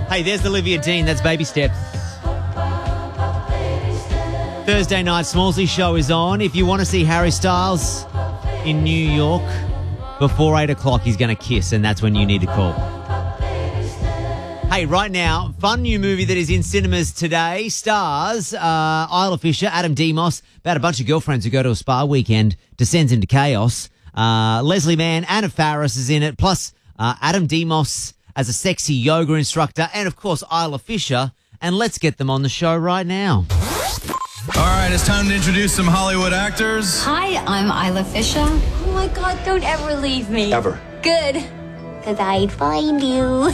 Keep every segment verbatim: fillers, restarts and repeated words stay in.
Hey, there's Olivia Dean. That's Baby Steps. Thursday night, Smallsy show is on. If you want to see Harry Styles in New York before eight o'clock, he's going to kiss, and that's when you need to call. Hey, right now, fun new movie that is in cinemas today stars uh, Isla Fisher, Adam Demos, about a bunch of girlfriends who go to a spa weekend, descends into chaos. Uh, Leslie Mann, Anna Faris is in it, plus uh, Adam Demos as a sexy yoga instructor, and of course Isla Fisher. And let's get them on the show right now. All right, it's time to introduce some Hollywood actors. Hi, I'm Isla Fisher. Oh my God, don't ever leave me. Ever. Good. Because I'd find you.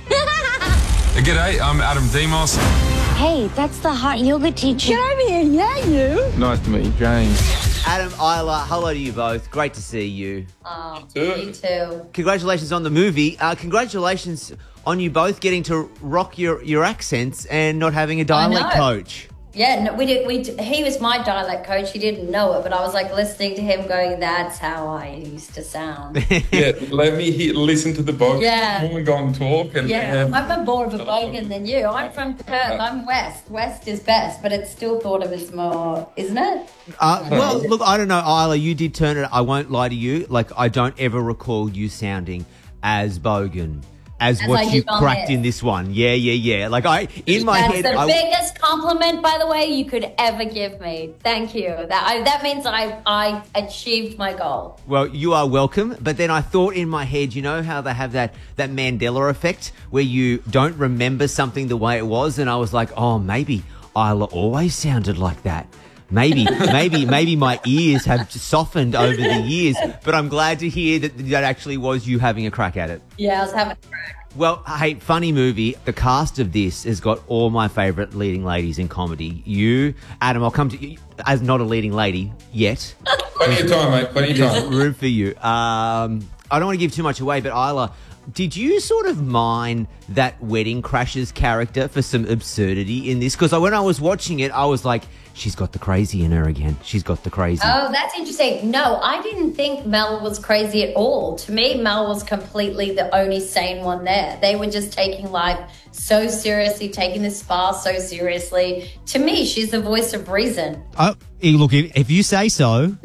G'day, I'm Adam Demos. Hey, that's the hot yoga teacher. Get over here, yeah, you. Nice to meet you, James. Adam, Isla, hello to you both. Great to see you. Oh, you too. Congratulations on the movie. Uh, congratulations on you both getting to rock your, your accents and not having a dialect coach. Yeah, no, we did. We d- he was my dialect coach. He didn't know it, but I was like listening to him, going, "That's how I used to sound." Yeah, let me he- listen to the bogan. Yeah. We'll go and talk. And, Yeah, um, I'm a more of a bogan than you. I'm from Perth. I'm West. West is best, but it's still thought of as more, isn't it? Uh, well, look, I don't know, Isla, you did turn it. I won't lie to you. Like, I don't ever recall you sounding as bogan as, As what I you did on cracked this. in this one. Yeah, yeah, yeah. Like, I, in my That's head, the I, biggest compliment, by the way, you could ever give me. Thank you. That I, that means I I achieved my goal. well, you are welcome. But then I thought in my head, you know how they have that, that Mandela effect where you don't remember something the way it was? And I was like, oh, maybe Isla always sounded like that. Maybe, maybe, maybe my ears have softened over the years, but I'm glad to hear that that actually was you having a crack at it. Yeah, I was having a crack. Well, hey, funny movie. The cast of this has got all my favourite leading ladies in comedy. You, Adam, I'll come to you as not a leading lady yet. plenty of time, mate. Plenty of time. Room for you. Um, I don't want to give too much away, but Isla, did you sort of mine that Wedding Crashers character for some absurdity in this? Because when I was watching it, I was like, she's got the crazy in her again. She's got the crazy. Oh, that's interesting. No, I didn't think Mel was crazy at all. To me, Mel was completely the only sane one there. They were just taking life so seriously, taking the spa so seriously. To me, she's the voice of reason. Oh, look, if, if you say so.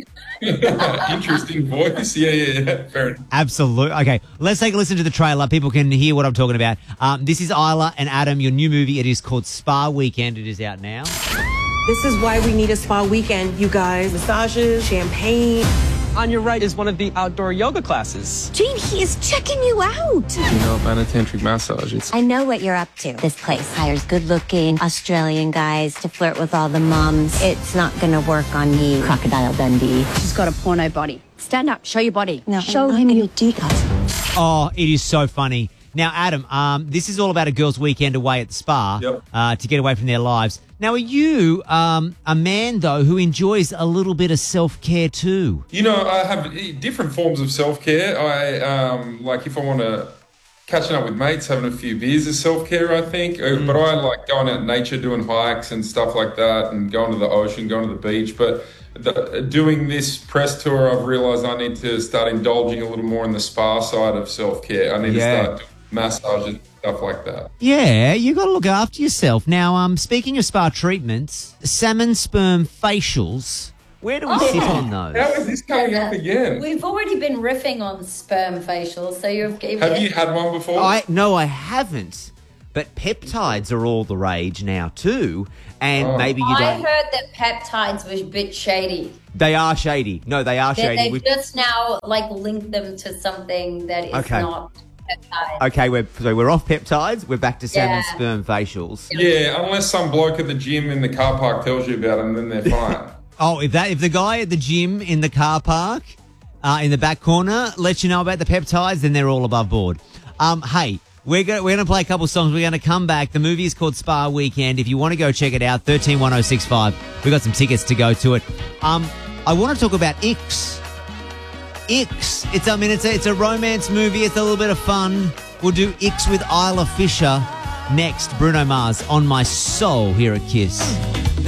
Interesting voice. Yeah, yeah, yeah. Fair enough. Absolutely. Okay, let's take a listen to the trailer. People can hear what I'm talking about. Um, this is Isla and Adam, your new movie. It is called Spa Weekend. It is out now. This is why we need a spa weekend, you guys. Massages, champagne. On your right is one of the outdoor yoga classes. Gene, he is checking you out. You know about a tantric massage? It's I know what you're up to. This place hires good-looking Australian guys to flirt with all the mums. It's not gonna work on me, Crocodile Dundee. She's got a porno body. Stand up, show your body. No, show I'm him gonna your do that. Oh, it is so funny. Now, Adam, um, this is all about a girl's weekend away at the spa Yep. uh, to get away from their lives. Now, are you um, a man, though, who enjoys a little bit of self-care too? You know, I have different forms of self-care. I, um, like if I want to catching up with mates, having a few beers is self-care, I think. Mm. But I like going out in nature, doing hikes and stuff like that, and going to the ocean, going to the beach. But the, doing this press tour, I've realised I need to start indulging a little more in the spa side of self-care. I need Yeah. to start doing massages, stuff like that. Yeah, you got to look after yourself. Now, um, speaking of spa treatments, salmon sperm facials, where do we sit on those? How is this coming up again? We've already been riffing on sperm facials, so you've Have you had one before? I No, I haven't. But peptides are all the rage now too, and Oh. maybe you I don't. heard that peptides was a bit shady. They are shady. No, they are That shady. they've We- just now like linked them to something that is Okay. not peptides. Okay, we're so we're off peptides. We're back to salmon Yeah. sperm facials. Yeah, unless some bloke at the gym in the car park tells you about them, then they're fine. Oh, if that if the guy at the gym in the car park, uh, in the back corner, lets you know about the peptides, then they're all above board. Um, hey, we're gonna we're gonna play a couple songs. We're gonna come back. The movie is called Spa Weekend. If you want to go check it out, thirteen one oh six five. We got some tickets to go to it. Um, I want to talk about Ix. Ix. It's I mean it's a it's a romance movie. It's a little bit of fun. We'll do Ix with Isla Fisher next. Bruno Mars, On My Soul here at Kiss.